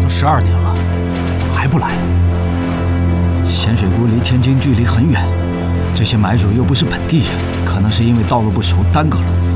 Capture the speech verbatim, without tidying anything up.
经十二点了，怎么还不来？ 咸水沽离天津距离很远，这些买主又不是本地人，可能是因为道路不熟耽搁了。